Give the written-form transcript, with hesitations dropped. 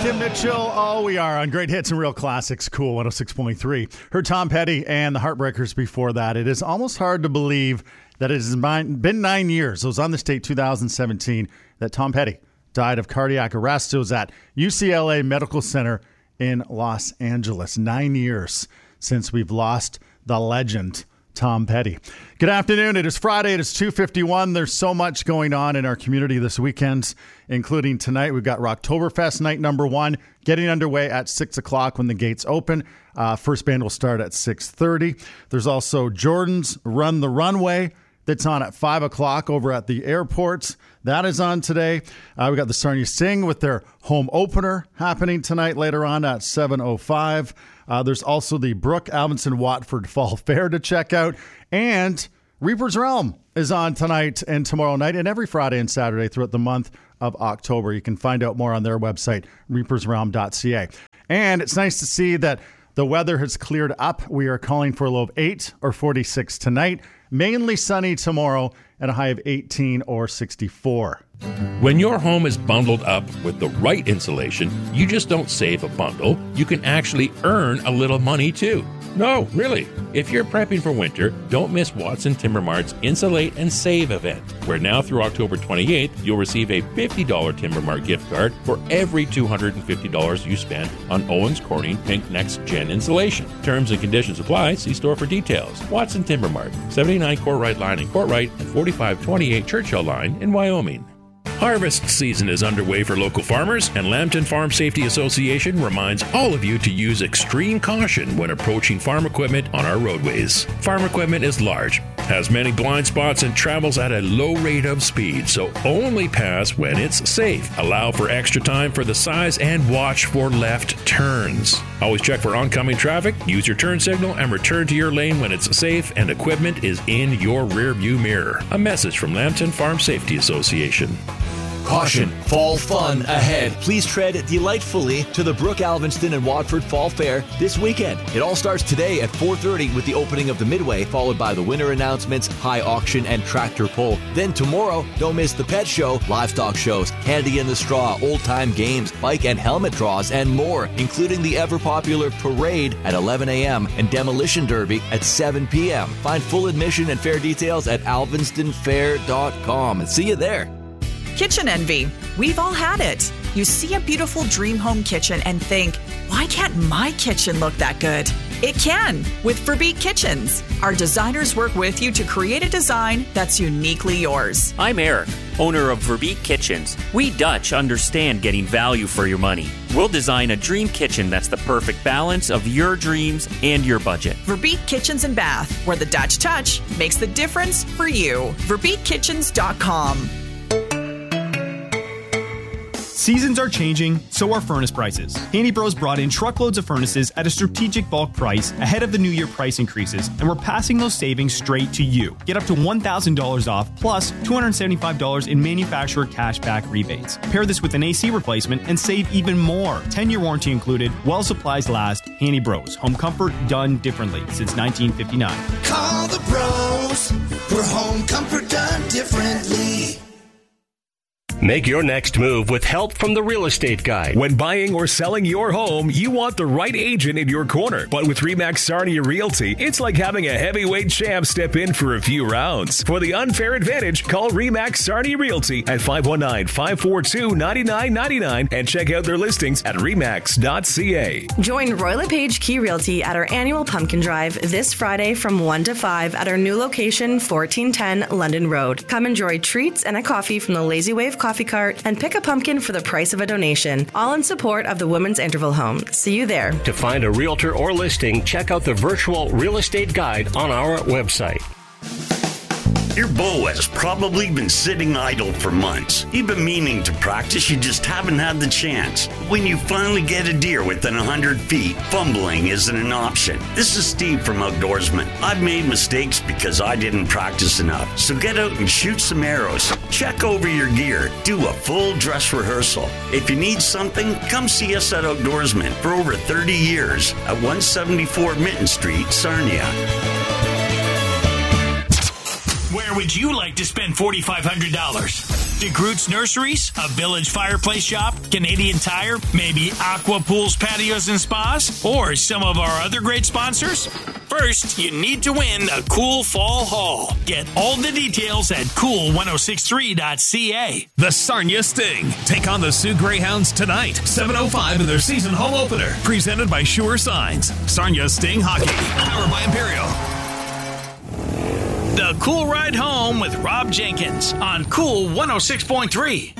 Tim Mitchell. Oh, we are on Great Hits and Real Classics. Cool 106.3. Heard Tom Petty and the Heartbreakers before that. It is almost hard to believe that it has been 9 years. It was on this date, 2017, that Tom Petty died of cardiac arrest. It was at UCLA Medical Center in Los Angeles. 9 years since we've lost the legend, Tom Petty. Good afternoon. It is Friday. It is 2:51. There's so much going on in our community this weekend, including tonight. We've got Rocktoberfest night number 1 getting underway at 6 o'clock when the gates open. First band will start at 6:30. There's also Jordan's Run the Runway that's on at 5 o'clock over at the airport. That is on today. We got the Sarnia Sing with their home opener happening tonight later on at 7:05. There's also the Brooke Alvinson Watford Fall Fair to check out. And Reaper's Realm is on tonight and tomorrow night and every Friday and Saturday throughout the month of October. You can find out more on their website, reapersrealm.ca. And it's nice to see that the weather has cleared up. We are calling for a low of 8 or 46 tonight. Mainly sunny tomorrow and a high of 18 or 64. When your home is bundled up with the right insulation, you just don't save a bundle. You can actually earn a little money too. No, really. If you're prepping for winter, don't miss Watson Timber Mart's Insulate and Save event, where now through October 28th, you'll receive a $50 Timber Mart gift card for every $250 you spend on Owens Corning Pink Next Gen insulation. Terms and conditions apply. See store for details. Watson Timber Mart, 79 Courtright Line in Courtright and 4528 Churchill Line in Wyoming. Harvest season is underway for local farmers, and Lambton Farm Safety Association reminds all of you to use extreme caution when approaching farm equipment on our roadways. Farm equipment is large, has many blind spots, and travels at a low rate of speed, so only pass when it's safe. Allow for extra time for the size and watch for left turns. Always check for oncoming traffic, use your turn signal, and return to your lane when it's safe and equipment is in your rearview mirror. A message from Lambton Farm Safety Association. Caution, fall fun ahead. Please tread delightfully to the Brooke Alvinston and Watford Fall Fair this weekend. It all starts today at 4:30 with the opening of the Midway, followed by the winter announcements, high auction, and tractor pull. Then tomorrow, don't miss the pet show, livestock shows, candy in the straw, old-time games, bike and helmet draws, and more, including the ever-popular parade at 11 a.m. and demolition derby at 7 p.m. Find full admission and fair details at alvinstonfair.com. And see you there. Kitchen envy. We've all had it. You see a beautiful dream home kitchen and think, why can't my kitchen look that good? It can with Verbeek Kitchens. Our designers work with you to create a design that's uniquely yours. I'm Eric, owner of Verbeek Kitchens. We Dutch understand getting value for your money. We'll design a dream kitchen that's the perfect balance of your dreams and your budget. Verbeek Kitchens and Bath, where the Dutch touch makes the difference for you. VerbeekKitchens.com. Seasons are changing, so are furnace prices. Handy Bros brought in truckloads of furnaces at a strategic bulk price ahead of the new year price increases, and we're passing those savings straight to you. Get up to $1,000 off, plus $275 in manufacturer cashback rebates. Pair this with an AC replacement and save even more. 10-year warranty included, while supplies last. Handy Bros, home comfort done differently since 1959. Call the Bros for home comfort done differently. Make your next move with help from the Real Estate Guide. When buying or selling your home, you want the right agent in your corner. But with RE/MAX Sarnia Realty, it's like having a heavyweight champ step in for a few rounds. For the unfair advantage, call RE/MAX Sarnia Realty at 519-542-9999 and check out their listings at remax.ca. Join Roy LePage Key Realty at our annual Pumpkin Drive this Friday from 1 to 5 at our new location, 1410 London Road. Come enjoy treats and a coffee from the Lazy Wave Coffee Cart and pick a pumpkin for the price of a donation, all in support of the Women's Interval Home. See you there. To find a realtor or listing, check out the virtual Real Estate Guide on our website. Your bow has probably been sitting idle for months. You've been meaning to practice, you just haven't had the chance. When you finally get a deer within 100 feet, fumbling isn't an option. This is Steve from Outdoorsman. I've made mistakes because I didn't practice enough. So get out and shoot some arrows. Check over your gear. Do a full dress rehearsal. If you need something, come see us at Outdoorsman for over 30 years at 174 Minton Street, Sarnia. Where would you like to spend $4,500? DeGroote's Nurseries, a Village Fireplace Shop, Canadian Tire, maybe Aqua Pools, Patios, and Spas, or some of our other great sponsors? First, you need to win a cool fall haul. Get all the details at cool1063.ca. The Sarnia Sting take on the Sioux Greyhounds tonight, 7:05 in their season home opener. Presented by Sure Signs. Sarnia Sting Hockey, powered by Imperial. The Cool Ride Home with Rob Jenkins on Cool 106.3.